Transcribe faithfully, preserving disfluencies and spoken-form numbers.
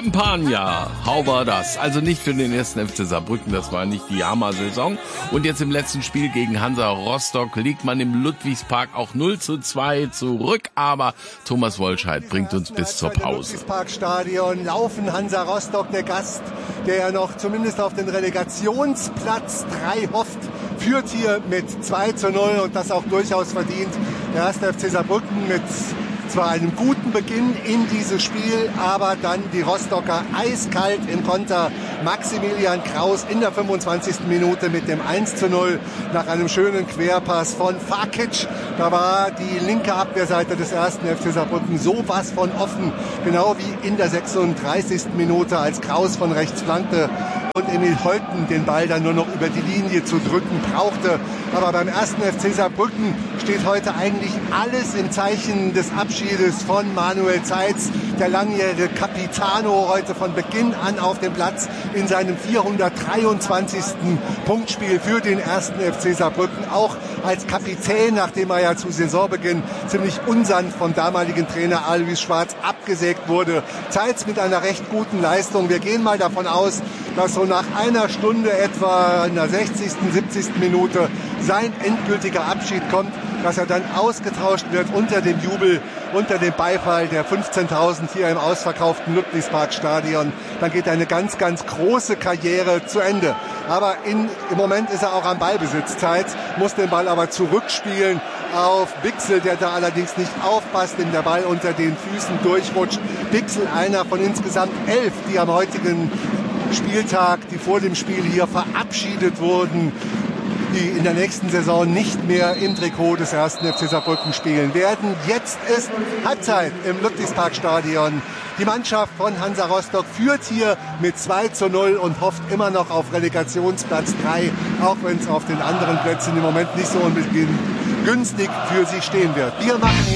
Champagner, how war das? Also nicht für den ersten F C Saarbrücken, das war nicht die Hammer-Saison. Und jetzt im letzten Spiel gegen Hansa Rostock liegt man im Ludwigspark auch null zu zwei zurück. Aber Thomas Wolscheid bringt uns bis zur Pause. Ludwigsparkstadion laufen Hansa Rostock, der Gast, der ja noch zumindest auf den Relegationsplatz drei hofft, führt hier mit zwei zu null und das auch durchaus verdient. Der erste F C Saarbrücken mit zwar einem guten Beginn in dieses Spiel, aber dann die Rostocker eiskalt im Konter. Maximilian Kraus in der fünfundzwanzigsten Minute mit dem eins zu null nach einem schönen Querpass von Fakic. Da war die linke Abwehrseite des ersten F C Saarbrücken sowas von offen, genau wie in der sechsunddreißigsten Minute, als Kraus von rechts flankte und Emil Holten den Ball dann nur noch über die Linie zu drücken brauchte. Aber beim ersten F C Saarbrücken steht heute eigentlich alles im Zeichen des Abschiedes von Manuel Zeitz, der langjährige Capitano, heute von Beginn an auf dem Platz in seinem vierhundertdreiundzwanzigsten Punktspiel für den ersten F C Saarbrücken, auch als Kapitän, nachdem er ja zu Saisonbeginn ziemlich unsanft vom damaligen Trainer Alois Schwarz abgesägt wurde. Zeitz mit einer recht guten Leistung. Wir gehen mal davon aus, dass so nach einer Stunde etwa in der sechzigsten, siebzigsten Minute sein endgültiger Abschied kommt, dass er dann ausgetauscht wird unter dem Jubel, unter dem Beifall der fünfzehntausend hier im ausverkauften Ludwigsparkstadion. Dann geht eine ganz, ganz große Karriere zu Ende. Aber in, im Moment ist er auch am Ballbesitz. Zeitz muss den Ball aber zurückspielen auf Bixel, der da allerdings nicht aufpasst, dem der Ball unter den Füßen durchrutscht. Bixel, einer von insgesamt elf, die am heutigen Spieltag, die vor dem Spiel hier verabschiedet wurden, die in der nächsten Saison nicht mehr im Trikot des ersten F C Saarbrücken spielen werden. Jetzt ist Halbzeit im Ludwigsparkstadion. Die Mannschaft von Hansa Rostock führt hier mit zwei zu null und hofft immer noch auf Relegationsplatz drei, auch wenn es auf den anderen Plätzen im Moment nicht so unbedingt günstig für sie stehen wird. Wir machen